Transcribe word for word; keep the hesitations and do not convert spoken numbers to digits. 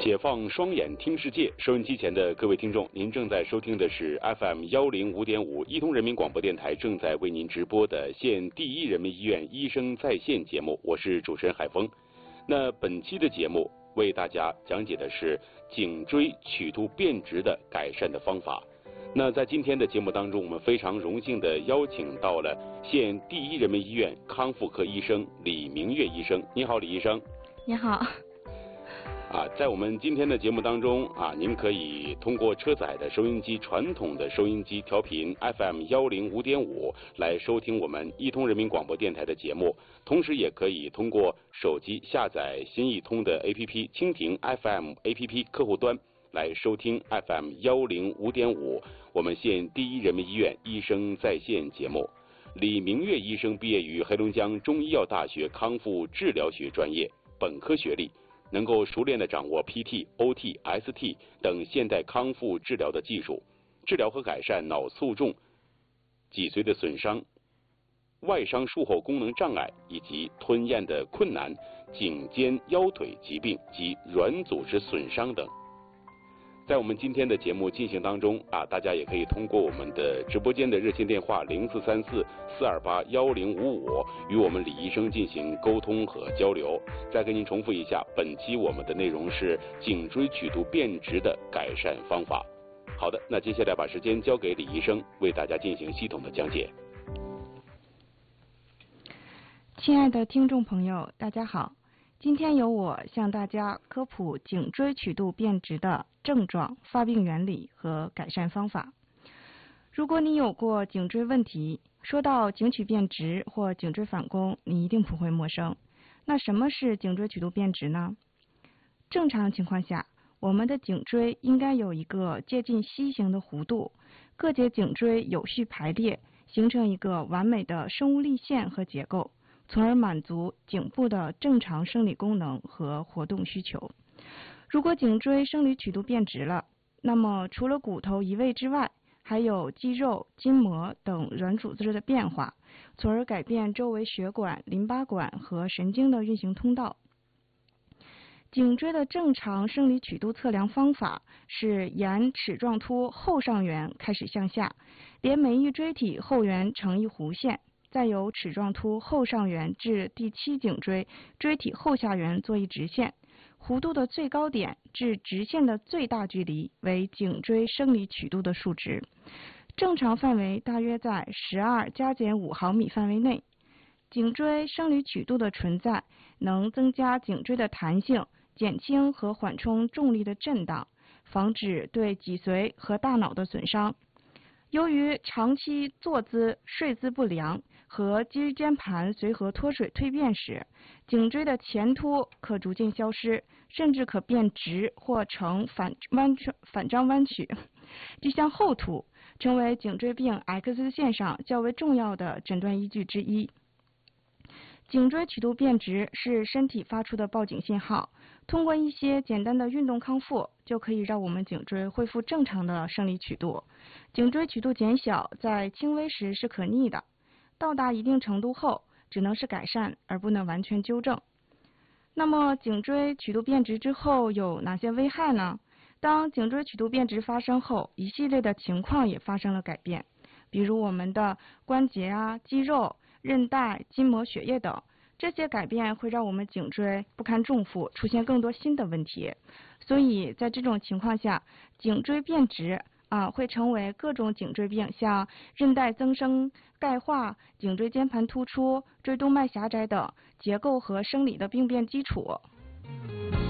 解放双眼听世界，收音机前的各位听众，您正在收听的是 F M 幺零五点五一通人民广播电台正在为您直播的县第一人民医院医生在线节目，我是主持人海峰。那本期的节目为大家讲解的是颈椎曲度变直的改善的方法。那在今天的节目当中，我们非常荣幸的邀请到了县第一人民医院康复科医生李明月医生。你好，李医生。 你好。 啊，在我们今天的节目当中啊，您可以通过车载的收音机、传统的收音机调频 F M 幺零五点五来收听我们一通人民广播电台的节目，同时也可以通过手机下载新一通的 A P P 蜻蜓 F M A P P 客户端来收听 F M 幺零五点五我们县第一人民医院医生在线节目。李明月医生毕业于黑龙江中医药大学康复治疗学专业，本科学历，能够熟练地掌握 P T、O T、S T 等现代康复治疗的技术，治疗和改善脑卒中、脊髓的损伤、外伤术后功能障碍以及吞咽的困难、颈肩腰腿疾病及软组织损伤等。在我们今天的节目进行当中啊，大家也可以通过我们的直播间的热线电话零四三四四二八幺零五五与我们李医生进行沟通和交流。再跟您重复一下，本期我们的内容是颈椎曲度变直的改善方法。好的，那接下来把时间交给李医生，为大家进行系统的讲解。 亲爱的听众朋友，大家好。今天由我向大家科普颈椎曲度变直的症状、发病原理和改善方法。如果你有过颈椎问题，说到颈曲变直或颈椎反弓，你一定不会陌生。那什么是颈椎曲度变直呢？正常情况下，我们的颈椎应该有一个接近楔形的弧度，各节颈椎有序排列，形成一个完美的生物力线和结构，从而满足颈部的正常生理功能和活动需求。如果颈椎生理曲度变直了，那么除了骨头移位之外，还有肌肉、筋膜等软组织的变化，从而改变周围血管、淋巴管和神经的运行通道。颈椎的正常生理曲度测量方法是沿齿状突后上缘开始向下，连每一椎体后缘成一弧线，再由齿状突后上缘至第七颈椎椎体后下缘做一直线，弧度的最高点至直线的最大距离为颈椎生理曲度的数值，正常范围大约在十二加减五毫米范围内。颈椎生理曲度的存在能增加颈椎的弹性，减轻和缓冲重力的震荡，防止对脊髓和大脑的损伤。由于长期坐姿、睡姿不良和椎间盘随和脱水蜕变时，颈椎的前凸可逐渐消失，甚至可变直或呈反弯反张弯曲，即向后凸，成为颈椎病 X 线上较为重要的诊断依据之一。颈椎曲度变直是身体发出的报警信号，通过一些简单的运动康复，就可以让我们颈椎恢复正常的生理曲度。颈椎曲度减小在轻微时是可逆的，到达一定程度后只能是改善，而不能完全纠正。那么颈椎曲度变直之后有哪些危害呢？当颈椎曲度变直发生后，一系列的情况也发生了改变，比如我们的关节啊、肌肉、韧带、筋膜、血液等，这些改变会让我们颈椎不堪重负，出现更多新的问题。所以在这种情况下，颈椎变直啊会成为各种颈椎病，像韧带增生、钙化、颈椎间盘突出、椎动脉狭窄等结构和生理的病变基础。